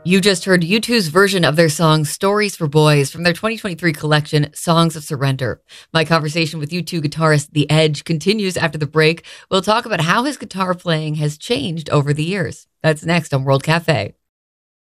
You just heard U2's version of their song Stories for Boys from their 2023 collection, Songs of Surrender. My conversation with U2 guitarist The Edge continues after the break. We'll talk about how his guitar playing has changed over the years. That's next on World Cafe.